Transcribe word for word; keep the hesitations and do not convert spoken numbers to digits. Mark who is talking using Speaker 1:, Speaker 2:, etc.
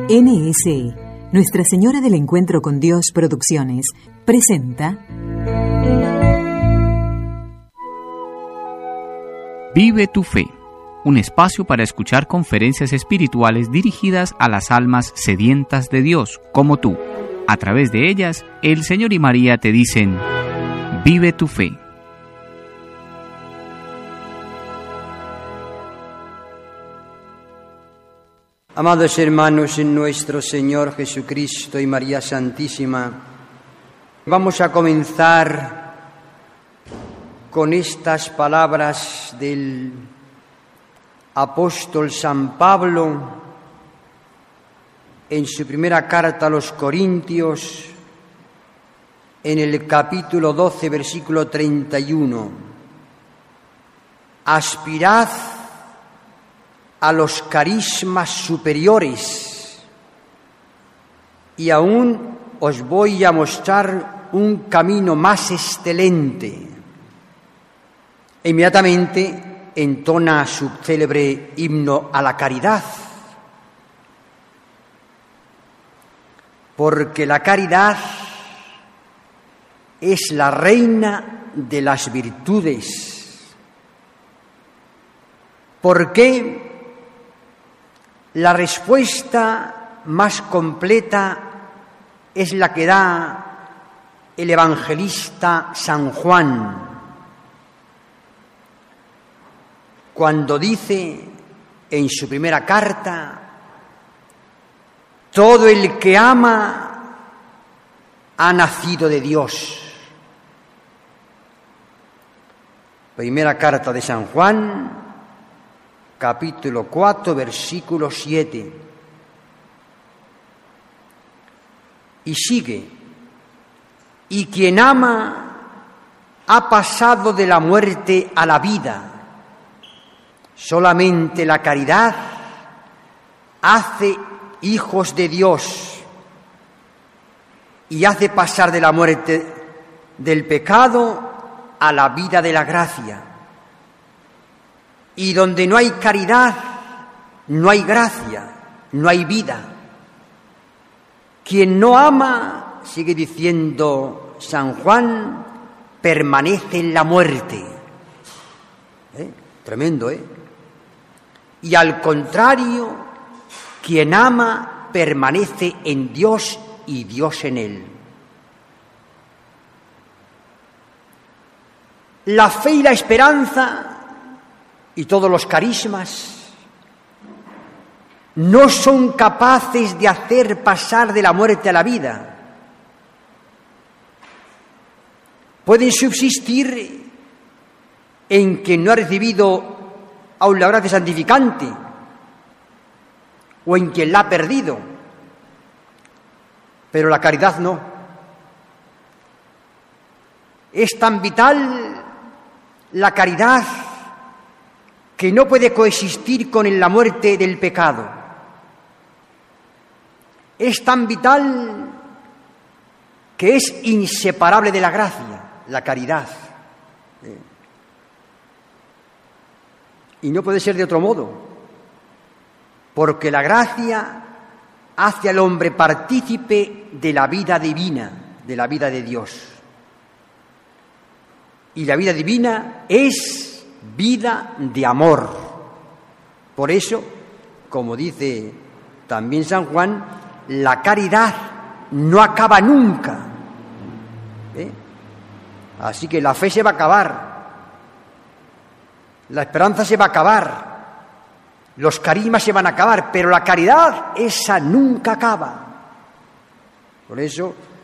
Speaker 1: N S E, Nuestra Señora del Encuentro con Dios Producciones, presenta
Speaker 2: Vive tu fe, un espacio para escuchar conferencias espirituales dirigidas a las almas sedientas de Dios, como tú. A través de ellas, el Señor y María te dicen, vive tu fe.
Speaker 3: Amados hermanos en nuestro Señor Jesucristo y María Santísima, vamos a comenzar con estas palabras del apóstol San Pablo en su primera carta a los Corintios, en el capítulo doce, versículo treinta y uno. Aspirad a los carismas superiores, y aún os voy a mostrar un camino más excelente. E inmediatamente entona su célebre himno a la caridad, porque la caridad es la reina de las virtudes. ¿Por qué? La respuesta más completa es la que da el evangelista San Juan, cuando dice en su primera carta: todo el que ama ha nacido de Dios. Primera carta de San Juan, capítulo cuatro, versículo siete. Y sigue: y quien ama ha pasado de la muerte a la vida. Solamente la caridad hace hijos de Dios y hace pasar de la muerte del pecado a la vida de la gracia. Y donde no hay caridad, no hay gracia, no hay vida. Quien no ama, sigue diciendo San Juan, permanece en la muerte. ¿Eh? Tremendo, ¿eh? Y al contrario, quien ama permanece en Dios y Dios en él. La fe y la esperanza y todos los carismas no son capaces de hacer pasar de la muerte a la vida. Pueden subsistir en quien no ha recibido aún la gracia santificante o en quien la ha perdido, pero la caridad no. Es tan vital la caridad que no puede coexistir con la muerte del pecado. Es tan vital que es inseparable de la gracia, la caridad. Y no puede ser de otro modo, porque la gracia hace al hombre partícipe de la vida divina, de la vida de Dios. Y la vida divina es vida de amor. Por eso, como dice también San Juan, la caridad no acaba nunca. ¿Eh? Así que la fe se va a acabar, la esperanza se va a acabar, los carismas se van a acabar, pero la caridad, esa nunca acaba. Por eso